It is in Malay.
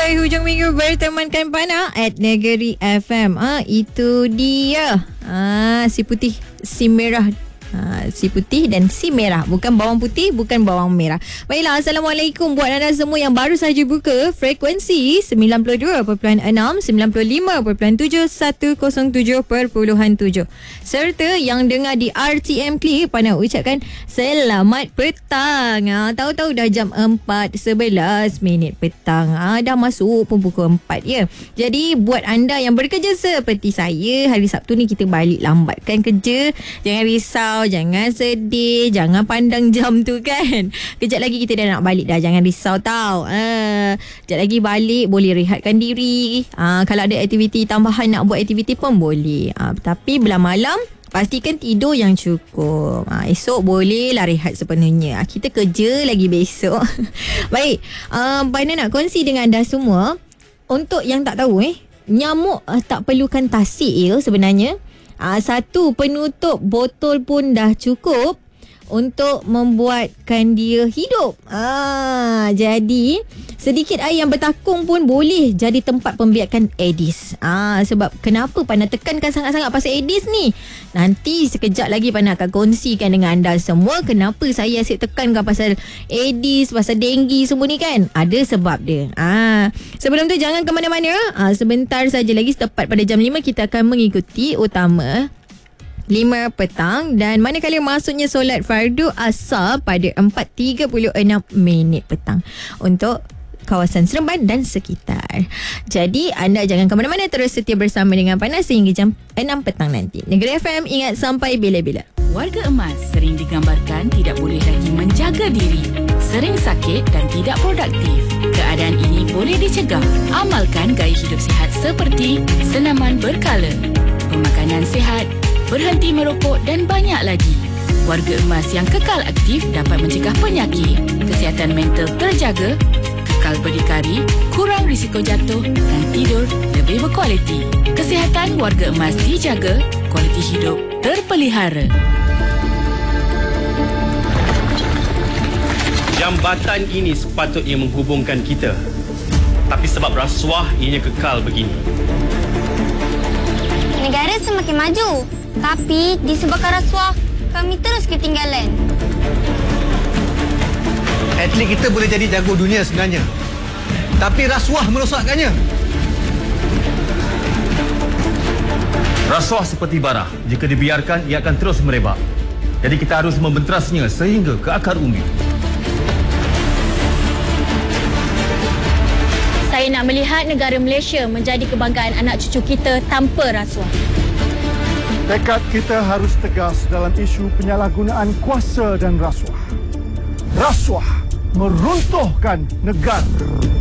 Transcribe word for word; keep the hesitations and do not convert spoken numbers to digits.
sampai hujung minggu bertemankan Pana at Negeri F M. Ah, itu dia. Ah, si putih, si merah. Ha, si putih dan si merah. Bukan bawang putih, bukan bawang merah. Baiklah, Assalamualaikum buat anda semua yang baru saja buka frekuensi sembilan puluh dua perpuluhan enam, sembilan puluh lima perpuluhan tujuh, seratus tujuh perpuluhan tujuh. Serta yang dengar di R T M Click, Pana ucapkan selamat petang. Ha, tahu-tahu dah jam empat sebelas minit petang. Ha, dah masuk pun pukul empat ya. Jadi buat anda yang bekerja seperti saya, hari Sabtu ni kita balik lambatkan kerja. Jangan risau, jangan sedih, jangan pandang jam tu kan. Kejap lagi kita dah nak balik dah, jangan risau tau. Ah, kejap lagi balik, boleh rehatkan diri. Ah, kalau ada aktiviti tambahan nak buat aktiviti pun boleh. Ah, tapi belah malam pastikan tidur yang cukup. Ah, esok bolehlah rehat sepenuhnya. Ah, kita kerja lagi besok. Baik, ah, Pana nak kongsi dengan anda semua. Untuk yang tak tahu eh, nyamuk ah, tak perlukan tasik ya sebenarnya. Ah, satu penutup botol pun dah cukup untuk membuatkan dia hidup. Ah, jadi sedikit air yang bertakung pun boleh jadi tempat pembiakan Aedes. Ah, sebab kenapa Pana tekankan sangat-sangat pasal Aedes ni? Nanti sekejap lagi Pana akan kongsikan dengan anda semua kenapa saya asyik tekankan pasal Aedes, pasal denggi semua ni kan. Ada sebab dia. Ah, sebelum tu jangan ke mana-mana. Ah, sebentar saja lagi, tepat pada jam lima kita akan mengikuti utama lima petang, dan manakala masuknya solat fardu asar pada empat tiga puluh enam minit petang untuk kawasan Seremban dan sekitar. Jadi anda jangan ke mana-mana, terus setia bersama dengan Pana sehingga jam enam petang nanti. Negeri F M, ingat sampai bila-bila. Warga emas sering digambarkan tidak boleh lagi menjaga diri, sering sakit dan tidak produktif. Keadaan ini boleh dicegah. Amalkan gaya hidup sihat seperti senaman berkala, pemakanan sihat, berhenti merokok dan banyak lagi. Warga emas yang kekal aktif dapat mencegah penyakit, kesihatan mental terjaga, kekal berdikari, kurang risiko jatuh dan tidur lebih berkualiti. Kesihatan warga emas dijaga, kualiti hidup terpelihara. Jambatan ini sepatutnya menghubungkan kita, tapi sebab rasuah ianya kekal begini. Negara semakin maju, tapi disebabkan rasuah, kami terus ketinggalan. Atlet kita boleh jadi jago dunia sebenarnya, tapi rasuah merosakkannya. Rasuah seperti bara, jika dibiarkan ia akan terus merebak. Jadi kita harus membenterasnya sehingga ke akar umbi. Saya nak melihat negara Malaysia menjadi kebanggaan anak cucu kita tanpa rasuah. Tekad kita harus tegas dalam isu penyalahgunaan kuasa dan rasuah. Rasuah meruntuhkan negara.